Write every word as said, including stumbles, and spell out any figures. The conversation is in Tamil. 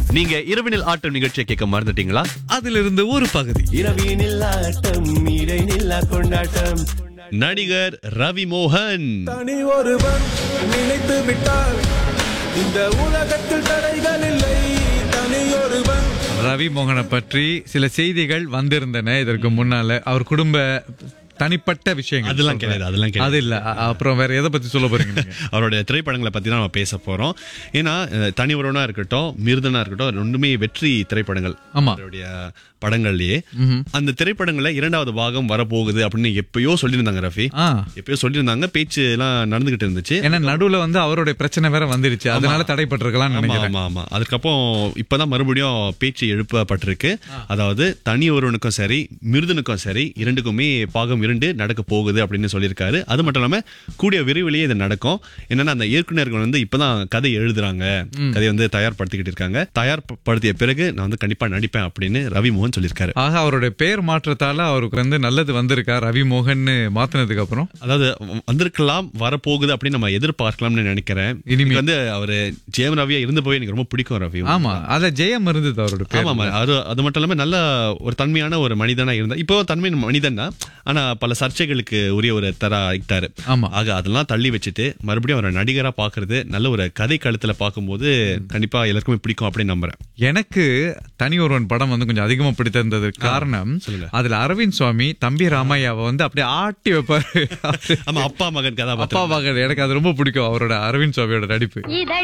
நீங்க இரவினில் ஆட்டம் நிகழ்ச்சியை கேட்க மறந்துட்டீங்களா? அதிலிருந்து ஒரு பகுதி. இரவினில் ஆட்டம் இடைநில்லா கொண்டாட்டம். நடிகர் ரவி மோகன் தனி ஒருவன் நினைத்து விட்டால் இந்த உலகத்தில் தடைகள் இல்லை. தனி ஒருவன். ரவி மோகனை பற்றி சில செய்திகள் வந்திருந்தன இதற்கு முன்னால. அவர் குடும்ப தனிப்பட்ட விஷயங்கள் அதெல்லாம் கிடையாது, அதெல்லாம் கிடையாது. அது இல்ல. அ- அப்புறம் வேற எதை பத்தி சொல்ல போறீங்க நீங்க? அவருடைய திரைப்படங்களை பத்தி தான் நம்ம பேச போறோம். ஏன்னா அஹ், தனி ஒருவனா இருக்கட்டும், மிருதனா இருக்கட்டும், ரெண்டுமே வெற்றி திரைப்படங்கள். ஆமா. அவருடைய படங்கள்லயே அந்த திரைப்படங்கள்ல இரண்டாவது பாகம் வரப்போகுது அப்படின்னு எப்பயோ சொல்லியிருந்தாங்க ரஃபி. ஆ. எப்பயோ சொல்லியிருந்தாங்க, பேச்சு எல்லாம் நடந்துகிட்டு இருந்துச்சு. ஏன்னா நடுவுல வந்து அவருடைய பிரச்சனை வேற வந்துருச்சு, அதனால தடைப்பட்டிருக்கலாம் ஆமா, நினைக்கிறேன். ஆமா, ஆமா. அதுக்கப்புறம் இப்பதான் மறுபடியும் பேச்சு எழுப்பப்பட்டிருக்கு. அதாவது தனி ஒருவனுக்கும் சரி, மிருதனுக்கும் சரி, இரண்டுக்குமே பாகம் இரண்டு நடக்க போகுது அப்படின்னு சொல்லியிருக்காரு. அது மட்டும் இல்லாம கூடிய விரைவிலேயே இது நடக்கும். என்னன்னா அந்த இயக்குநர்கள் வந்து இப்பதான் கதை எழுதுறாங்க, கதையை வந்து தயார்படுத்திக்கிட்டு இருக்காங்க. தயார்படுத்திய பிறகு நான் வந்து கண்டிப்பா நடிப்பேன் அப்படின்னு ரவி மோகன் சொல்லியிருக்காரு. ஆக அவருடைய பெயர் மாற்றத்தால அவருக்கு வந்து நல்லது வந்திருக்கா? ரவி மோகன் மாத்தினதுக்கு அப்புறம் அதாவது வந்திருக்கலாம், வரப்போகுது அப்படின்னு நம்ம எதிர்பார்க்கலாம்னு நினைக்கிறேன். இனிமே. எனக்கு வந்து அவரு ஜெயம் ரவியா இருந்து போய் எனக்கு ரொம்ப பிடிக்கும் ரவி. ஆமா, அத ஜெயம் இருந்தது அவரோட பேர். ஆமா, ஆமா. அது அது மட்டும் இல்லாம நல்ல ஒரு தன்மையான ஒரு மனிதனா இருந்தா. இப்போ தன்மை மனிதன் தான், ஆனா பல சர்ச்சைகளுக்கு உரிய ஒரு தர ஆயிட்டாரு. ஆமா. ஆக அதெல்லாம் தள்ளி வச்சுட்டு மறுபடியும் அவரை நடிகரா பாக்குறது, நல்ல ஒரு கதை களத்துல பார்க்கும்போது கண்டிப்பா எல்லாருக்குமே பிடிக்கும் அப்படின்னு நம்புறேன். எனக்கு தனி ஒருவன் படம் வந்து கொஞ்சம் அதிகமா பிடித்திருந்தது காரணம், சொல்லுங்க. அதுல அரவிந்த் சுவாமி தம்பி ராமையாவை வந்து அப்படியே ஆட்டி வைப்பாரு. ஆமா, அப்பா மகன் அப்பா கதாபாத்திரம். மகன் எனக்கு அது ரொம்ப பிடிக்கும், அவரோட அரவிந்த் சுவாமியோட நடிப்பு.